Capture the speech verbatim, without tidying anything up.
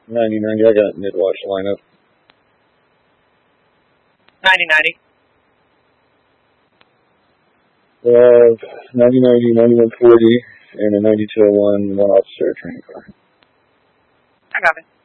ninety ninety, I got mid-watch lineup. ninety ninety. Uh, ninety ninety, ninety-one forty, and a ninety-two oh one one officer training car. I got it.